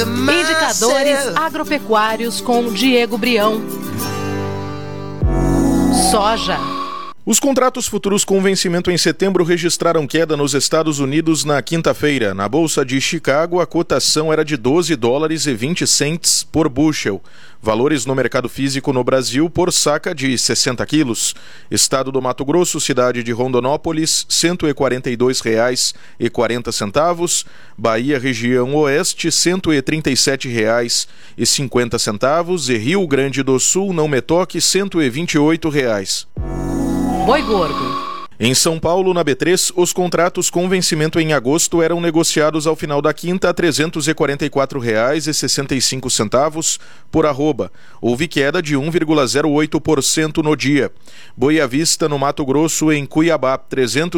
Indicadores agropecuários com Diego Brião. Soja. Os contratos futuros com vencimento em setembro registraram queda nos Estados Unidos na quinta-feira. Na Bolsa de Chicago, a cotação era de $12,20 por bushel. Valores no mercado físico no Brasil por saca de 60 quilos. Estado do Mato Grosso, cidade de Rondonópolis, R$ 142,40. Bahia, região oeste, R$ 137,50. E Rio Grande do Sul, não me toque, R$ 128. Boi gordo. Em São Paulo, na B3, os contratos com vencimento em agosto eram negociados ao final da quinta a R$ 344,65 por arroba. Houve queda de 1,08% no dia. Boi à vista no Mato Grosso, em Cuiabá, R$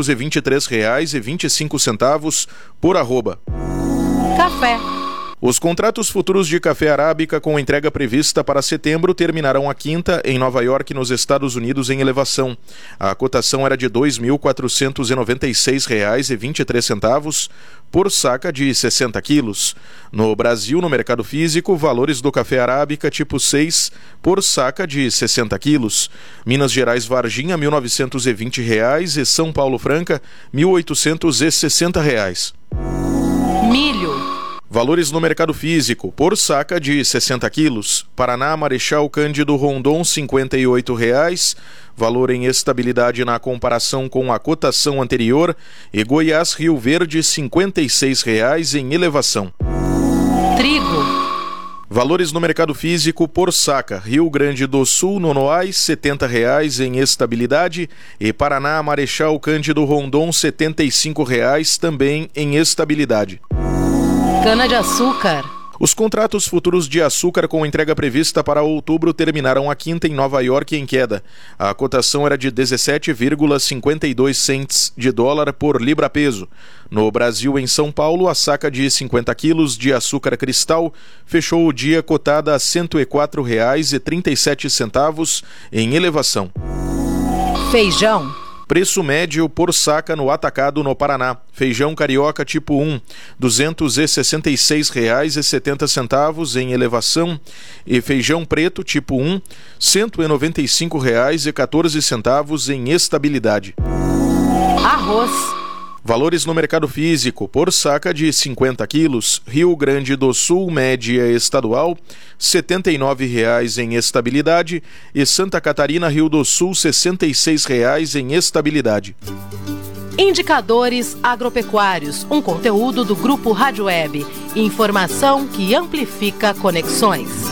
323,25 por arroba. Café. Os contratos futuros de café arábica com entrega prevista para setembro terminarão a quinta em Nova York, nos Estados Unidos, em elevação. A cotação era de R$ 2.496,23 por saca de 60 quilos. No Brasil, no mercado físico, valores do café arábica tipo 6 por saca de 60 quilos. Minas Gerais Varginha, R$ 1.920 e São Paulo Franca, R$ 1.860. Milho. Valores no mercado físico, por saca de 60 quilos. Paraná, Marechal Cândido Rondon, R$ 58. Valor em estabilidade na comparação com a cotação anterior. E Goiás, Rio Verde, R$ 56 em elevação. Trigo. Valores no mercado físico por saca. Rio Grande do Sul, Nonoais, R$ 70 em estabilidade. E Paraná, Marechal Cândido Rondon, R$ 75 também em estabilidade. Cana-de-açúcar. Os contratos futuros de açúcar com entrega prevista para outubro terminaram a quinta em Nova York em queda. A cotação era de 17,52 cents de dólar por libra-peso. No Brasil, em São Paulo, a saca de 50 quilos de açúcar cristal fechou o dia cotada a R$ 104,37 em elevação. Feijão. Preço médio por saca no atacado no Paraná. Feijão carioca tipo 1, R$ 266,70 em elevação. E feijão preto tipo 1, R$ 195,14 em estabilidade. Arroz. Valores no mercado físico, por saca de 50 quilos, Rio Grande do Sul, média estadual, R$ 79 em estabilidade, e Santa Catarina, Rio do Sul, R$ 66 em estabilidade. Indicadores agropecuários, um conteúdo do Grupo Rádio Web. Informação que amplifica conexões.